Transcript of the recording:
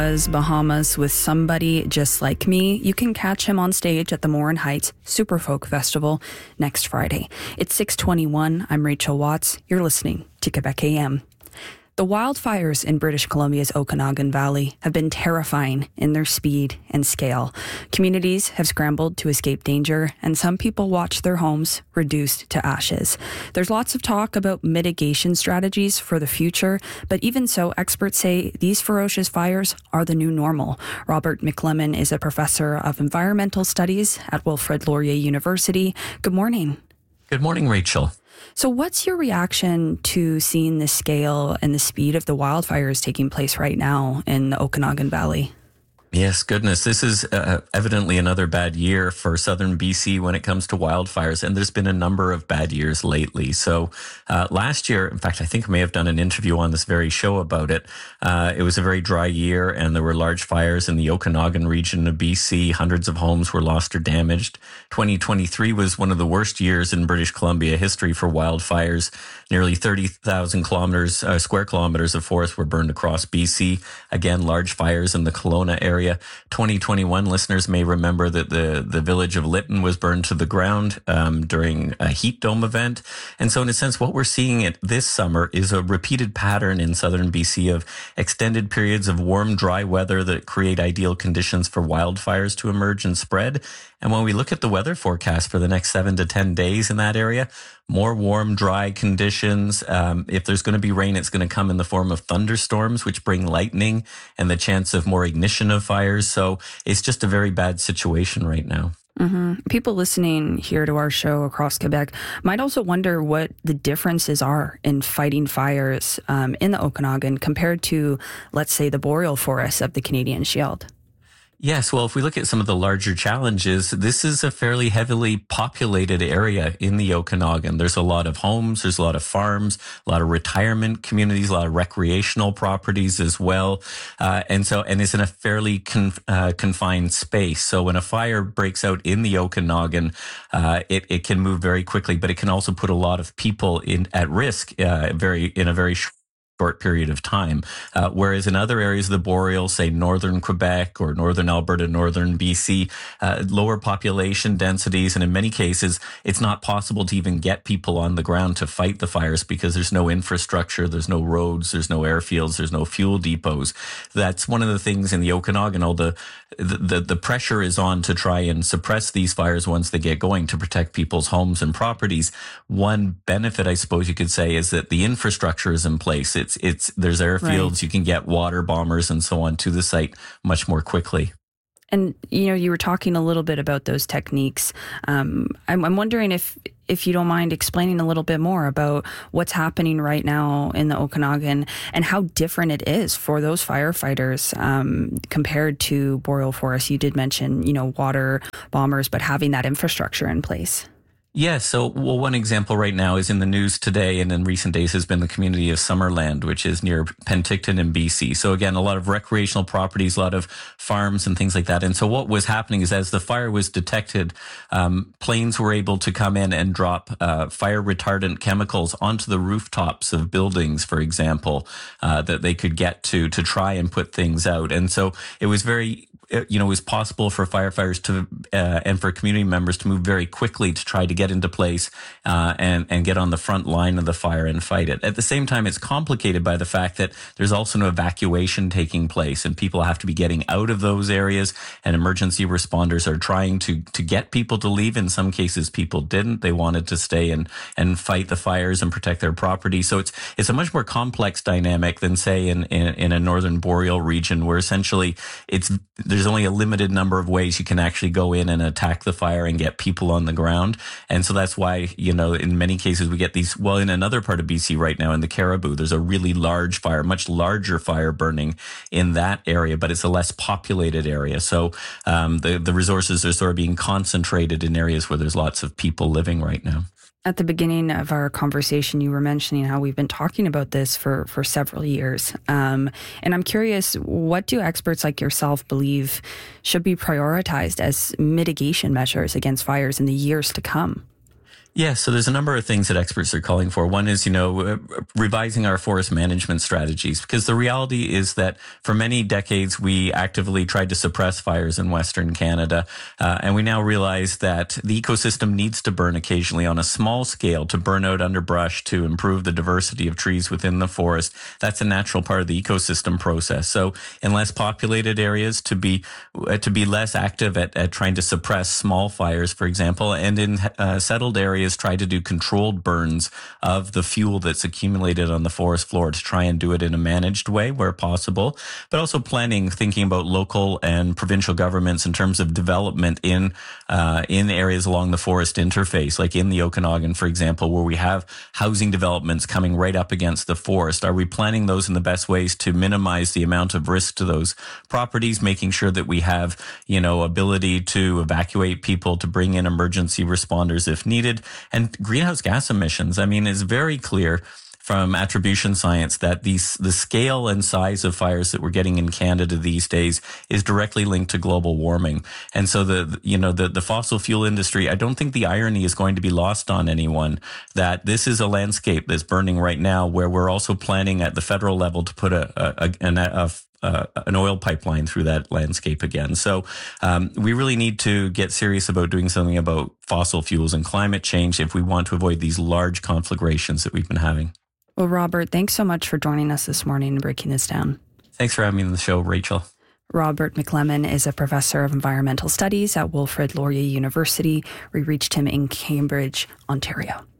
Bahamas with Somebody Just Like Me. You can catch him on stage at the Morin Heights Superfolk Festival next Friday. It's 6:21. I'm Rachel Watts. You're listening to Quebec AM. The wildfires in British Columbia's Okanagan Valley have been terrifying in their speed and scale. Communities have scrambled to escape danger, and some people watch their homes reduced to ashes. There's lots of talk about mitigation strategies for the future, but even so, experts say these ferocious fires are the new normal. Robert McLemmon is a professor of environmental studies at Wilfrid Laurier University. Good morning. Good morning, Rachel. So what's your reaction to seeing the scale and the speed of the wildfires taking place right now in the Okanagan Valley? Yes, goodness. This is evidently another bad year for southern BC when it comes to wildfires, and there's been a number of bad years lately. So last year, in fact, I think I may have done an interview on this very show about it. It was a very dry year, and there were large fires in the Okanagan region of BC. Hundreds of homes were lost or damaged. 2023 was one of the worst years in British Columbia history for wildfires. Nearly 30,000 square kilometers of forest were burned across BC. Again, large fires in the Kelowna area. 2021 listeners may remember that the village of Lytton was burned to the ground during a heat dome event. And so in a sense, what we're seeing this summer is a repeated pattern in southern BC of extended periods of warm, dry weather that create ideal conditions for wildfires to emerge and spread. And when we look at the weather forecast for the next 7 to 10 days in that area, more warm, dry conditions. If there's going to be rain, it's going to come in the form of thunderstorms, which bring lightning and the chance of more ignition of fires. So it's just a very bad situation right now. Mm-hmm. People listening here to our show across Quebec might also wonder what the differences are in fighting fires in the Okanagan compared to, let's say, the boreal forests of the Canadian Shield. Yes, well, if we look at some of the larger challenges, this is a fairly heavily populated area in the Okanagan. There's a lot of homes, there's a lot of farms, a lot of retirement communities, a lot of recreational properties as well. And it's in a fairly confined space. So when a fire breaks out in the Okanagan, it can move very quickly, but it can also put a lot of people at risk in a very short period of time. Whereas in other areas of the boreal, say northern Quebec or northern Alberta, northern BC, lower population densities, and in many cases, it's not possible to even get people on the ground to fight the fires because there's no infrastructure, there's no roads, there's no airfields, there's no fuel depots. That's one of the things in the Okanagan. All the pressure is on to try and suppress these fires once they get going to protect people's homes and properties. One benefit, I suppose you could say, is that the infrastructure is in place. There's airfields, right. You can get water bombers and so on to the site much more quickly. And, you were talking a little bit about those techniques. I'm wondering if you don't mind explaining a little bit more about what's happening right now in the Okanagan and how different it is for those firefighters compared to boreal forests. You did mention, water bombers, but having that infrastructure in place. Yeah, so one example right now is in the news today and in recent days has been the community of Summerland, which is near Penticton in BC. So again, a lot of recreational properties, a lot of farms and things like that. And so what was happening is as the fire was detected, planes were able to come in and drop fire retardant chemicals onto the rooftops of buildings, for example, that they could get to try and put things out. And so it was it was possible for firefighters to and for community members to move very quickly to try to get into place and get on the front line of the fire and fight it. At the same time, it's complicated by the fact that there's also an evacuation taking place and people have to be getting out of those areas, and emergency responders are trying to get people to leave. In some cases, people didn't. They wanted to stay and fight the fires and protect their property. So it's a much more complex dynamic than, say, in a northern boreal region where essentially there's only a limited number of ways you can actually go in and attack the fire and get people on the ground. And so that's why, in many cases we get these, in another part of BC right now, in the Caribou, there's a really large fire, much larger fire burning in that area, but it's a less populated area. So the resources are sort of being concentrated in areas where there's lots of people living right now. At the beginning of our conversation, you were mentioning how we've been talking about this for several years. And I'm curious, what do experts like yourself believe should be prioritized as mitigation measures against fires in the years to come? Yeah, so there's a number of things that experts are calling for. One is, revising our forest management strategies, because the reality is that for many decades, we actively tried to suppress fires in Western Canada. And we now realize that the ecosystem needs to burn occasionally on a small scale to burn out underbrush, to improve the diversity of trees within the forest. That's a natural part of the ecosystem process. So in less populated areas, to be less active at trying to suppress small fires, for example, and in settled areas, try to do controlled burns of the fuel that's accumulated on the forest floor, to try and do it in a managed way where possible, but also thinking about local and provincial governments in terms of development in areas along the forest interface, like in the Okanagan, for example, where we have housing developments coming right up against the forest. Are we planning those in the best ways to minimize the amount of risk to those properties, making sure that we have, ability to evacuate people, to bring in emergency responders if needed? And greenhouse gas emissions, is very clear from attribution science that the scale and size of fires that we're getting in Canada these days is directly linked to global warming. And so the fossil fuel industry, I don't think the irony is going to be lost on anyone, that this is a landscape that's burning right now, where we're also planning at the federal level to put an oil pipeline through that landscape again. So we really need to get serious about doing something about fossil fuels and climate change if we want to avoid these large conflagrations that we've been having. Well, Robert, thanks so much for joining us this morning and breaking this down. Thanks for having me on the show, Rachel. Robert McLemon is a professor of environmental studies at Wilfrid Laurier University. We reached him in Cambridge, Ontario.